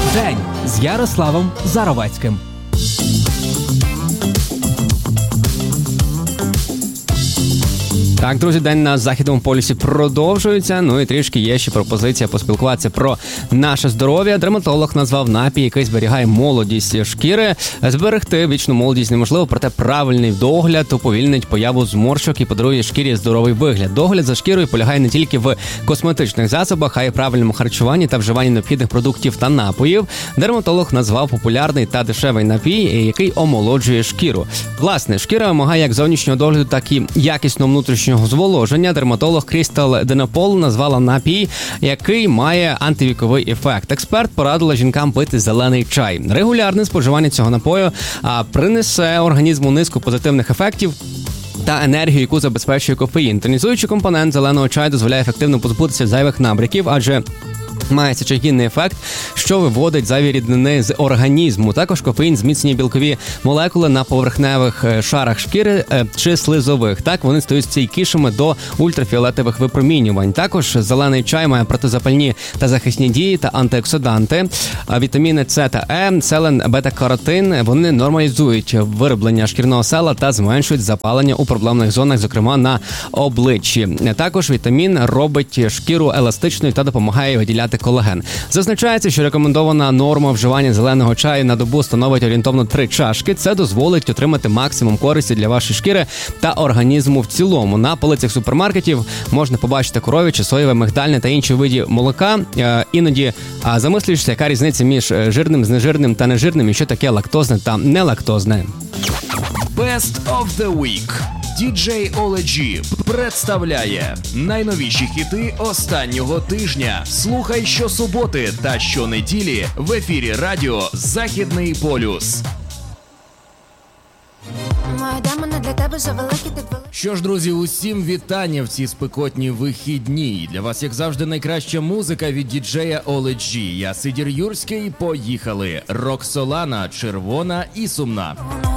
День з Ярославом Заровецьким. Так, друзі, день на Західному полюсі продовжується. Ну і трішки є ще пропозиція поспілкуватися про наше здоров'я. Дерматолог назвав напій, який зберігає молодість шкіри. Зберегти вічну молодість неможливо, проте правильний догляд уповільнить появу зморшок і подарує шкірі здоровий вигляд. Догляд за шкірою полягає не тільки в косметичних засобах, а й правильному харчуванні та вживанні необхідних продуктів та напоїв. Дерматолог назвав популярний та дешевий напій, який омолоджує шкіру. Власне, шкіра вимагає як зовнішнього догляду, так і якісного внутрішнього зволоження. Дерматолог Крістал Денопол назвала напій, який має антивіковий ефект. Експерт порадила жінкам пити зелений чай. Регулярне споживання цього напою принесе організму низку позитивних ефектів та енергію, яку забезпечує кофеїн. Тонізуючий компонент зеленого чаю дозволяє ефективно позбутися зайвих набряків, адже має сечогінний ефект, що виводить зайві ріднини з організму. Також кофеїн зміцнює білкові молекули на поверхневих шарах шкіри чи слизових. Так вони стають стійкішими до ультрафіолетових випромінювань. Також зелений чай має протизапальні та захисні дії та антиоксиданти. Вітаміни С та Е, селен, бета-каротин, вони нормалізують вироблення шкірного сала та зменшують запалення у проблемних зонах, зокрема на обличчі. Також вітамін робить шкіру еластичною та допомагає виділяти колаген. Зазначається, що рекомендована норма вживання зеленого чаю на добу становить орієнтовно 3 чашки. Це дозволить отримати максимум користі для вашої шкіри та організму в цілому. На полицях супермаркетів можна побачити коров'яче, соєве, мигдальне та інші види молока. Іноді замислюєшся, яка різниця між жирним, знежирним та нежирним, і що таке лактозне та нелактозне. Best of the Week. DJ Ole G представляє найновіші хіти останнього тижня. Слухай щосуботи та щонеділі в ефірі радіо «Західний полюс». Що ж, друзі, усім вітання в ці спекотні вихідні. Для вас, як завжди, найкраща музика від діджея Ole G. Я Сидір Юрський, поїхали. Роксолана, червона і сумна.